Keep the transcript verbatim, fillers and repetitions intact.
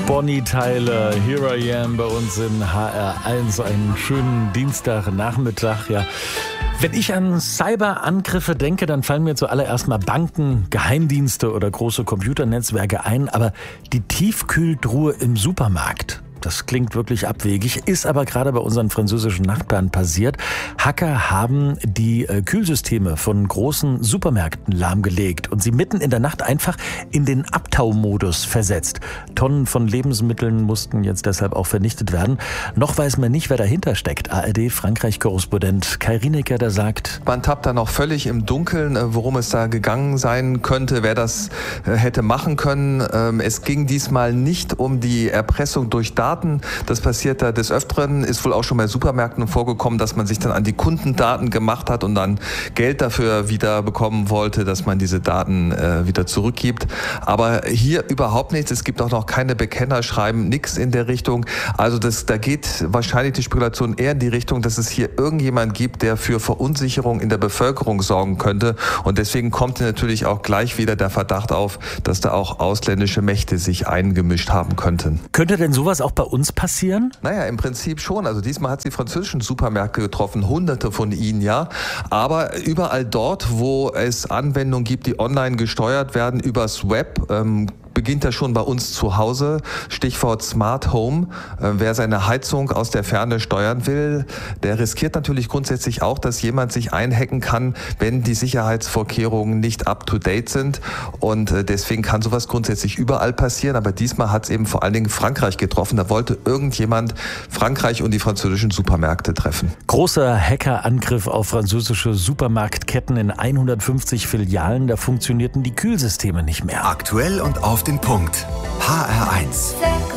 Bonnie Tyler, Here I Am bei uns in H R eins. Einen schönen Dienstagnachmittag. Ja. Wenn ich an Cyberangriffe denke, dann fallen mir zuallererst mal Banken, Geheimdienste oder große Computernetzwerke ein. Aber die Tiefkühltruhe im Supermarkt, das klingt wirklich abwegig, ist aber gerade bei unseren französischen Nachbarn passiert. Hacker haben die äh, Kühlsysteme von großen Supermärkten lahmgelegt und sie mitten in der Nacht einfach in den Abtaumodus versetzt. Tonnen von Lebensmitteln mussten jetzt deshalb auch vernichtet werden. Noch weiß man nicht, wer dahinter steckt. A R D-Frankreich-Korrespondent Kai Rineker, der sagt: Man tappt da noch völlig im Dunkeln, worum es da gegangen sein könnte, wer das äh, hätte machen können. Ähm, es ging diesmal nicht um die Erpressung durch Daten. Das passiert da des Öfteren, ist wohl auch schon bei Supermärkten vorgekommen, dass man sich dann an die Kundendaten gemacht hat und dann Geld dafür wieder bekommen wollte, dass man diese Daten äh, wieder zurückgibt. Aber hier überhaupt nichts. Es gibt auch noch keine Bekennerschreiben, nichts in der Richtung. Also das, da geht wahrscheinlich die Spekulation eher in die Richtung, dass es hier irgendjemand gibt, der für Verunsicherung in der Bevölkerung sorgen könnte. Und deswegen kommt natürlich auch gleich wieder der Verdacht auf, dass da auch ausländische Mächte sich eingemischt haben könnten. Könnte denn sowas auch bei uns passieren? Naja, im Prinzip schon. Also diesmal hat es die französischen Supermärkte getroffen, hunderte von ihnen, ja. Aber überall dort, wo es Anwendungen gibt, die online gesteuert werden, übers Web, ähm, beginnt ja schon bei uns zu Hause. Stichwort Smart Home. Äh, wer seine Heizung aus der Ferne steuern will, der riskiert natürlich grundsätzlich auch, dass jemand sich einhacken kann, wenn die Sicherheitsvorkehrungen nicht up-to-date sind. Und äh, deswegen kann sowas grundsätzlich überall passieren. Aber diesmal hat es eben vor allen Dingen Frankreich getroffen. Da wollte irgendjemand Frankreich und die französischen Supermärkte treffen. Großer Hackerangriff auf französische Supermarktketten in hundertfünfzig Filialen. Da funktionierten die Kühlsysteme nicht mehr. Aktuell und auf den Punkt. H R eins.